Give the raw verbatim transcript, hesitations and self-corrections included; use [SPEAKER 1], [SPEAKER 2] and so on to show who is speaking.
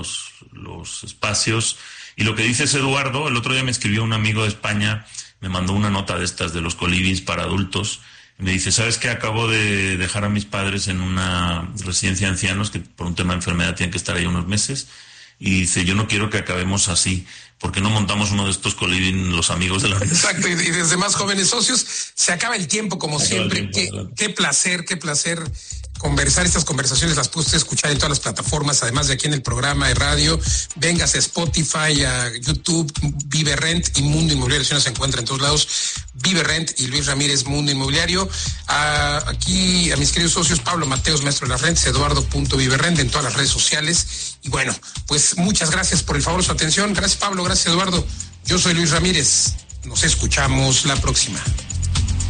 [SPEAKER 1] los, los espacios. Y lo que dices, Eduardo, el otro día me escribió un amigo de España, me mandó una nota de estas de los colibris para adultos. Me dice, ¿sabes qué? Acabo de dejar a mis padres en una residencia de ancianos que por un tema de enfermedad tienen que estar ahí unos meses. Y dice, yo no quiero que acabemos así. ¿Por qué no montamos uno de estos colibris los amigos de la vida?
[SPEAKER 2] Exacto, y desde más jóvenes socios, se acaba el tiempo como
[SPEAKER 1] Se
[SPEAKER 2] siempre.
[SPEAKER 1] tiempo,
[SPEAKER 2] qué, qué placer, qué placer conversar. Estas conversaciones las pude escuchar en todas las plataformas, además de aquí en el programa de radio. Véngase a Spotify, a YouTube, Vive Rent y Mundo Inmobiliario, si no se encuentra en todos lados. Vive Rent y Luis Ramírez, Mundo Inmobiliario. A, aquí a mis queridos socios, Pablo Mateos, maestro de las rentes, Eduardo.viverrent en todas las redes sociales. Y bueno, pues muchas gracias por el favor de su atención. Gracias, Pablo. Gracias, Eduardo. Yo soy Luis Ramírez. Nos escuchamos la próxima.